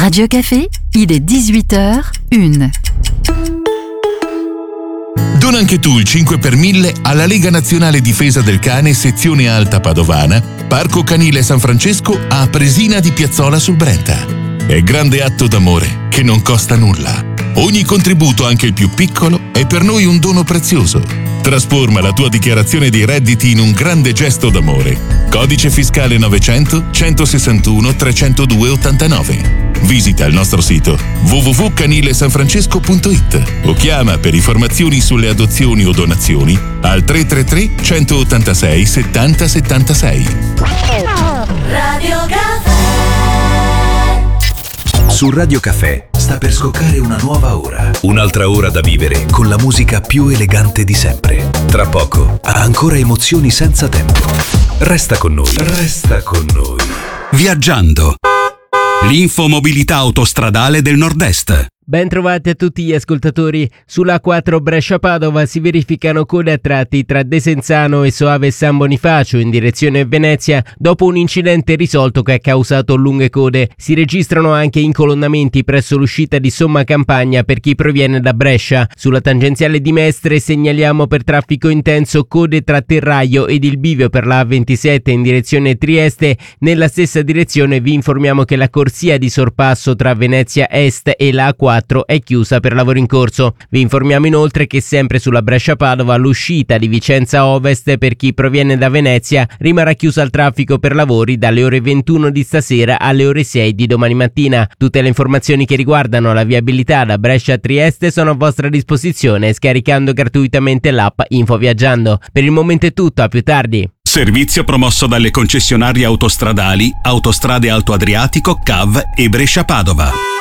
Radio Café, il est 18h01. Dona anche tu il 5 per 1000 alla Lega Nazionale Difesa del Cane sezione Alta Padovana, Parco Canile San Francesco a Presina di Piazzola sul Brenta. È grande atto d'amore che non costa nulla. Ogni contributo, anche il più piccolo, è per noi un dono prezioso. Trasforma la tua dichiarazione dei redditi in un grande gesto d'amore. Codice fiscale 900 161 302 89. Visita il nostro sito www.canilesanfrancesco.it o chiama per informazioni sulle adozioni o donazioni al 333 186 70 76. Radio Caffè. Su Radio Caffè sta per scoccare una nuova ora. Un'altra ora da vivere con la musica più elegante di sempre. Tra poco ha ancora emozioni senza tempo. Resta con noi. Resta con noi. Viaggiando. L'infomobilità autostradale del Nord-Est. Ben trovati a tutti gli ascoltatori. Sulla A4 Brescia-Padova si verificano code a tratti tra Desenzano e Soave San Bonifacio in direzione Venezia dopo un incidente risolto che ha causato lunghe code. Si registrano anche incolonnamenti presso l'uscita di Somma Campagna per chi proviene da Brescia. Sulla tangenziale di Mestre segnaliamo per traffico intenso code tra Terraio ed il bivio per la A27 in direzione Trieste. Nella stessa direzione vi informiamo che la corsia di sorpasso tra Venezia Est e la A4 è chiusa per lavori in corso. Vi informiamo inoltre che sempre sulla Brescia-Padova l'uscita di Vicenza Ovest per chi proviene da Venezia rimarrà chiusa al traffico per lavori dalle ore 21 di stasera alle ore 6 di domani mattina. Tutte le informazioni che riguardano la viabilità da Brescia a Trieste sono a vostra disposizione scaricando gratuitamente l'app Info Viaggiando. Per il momento è tutto, a più tardi. Servizio promosso dalle concessionarie autostradali Autostrade Alto Adriatico, CAV e Brescia-Padova.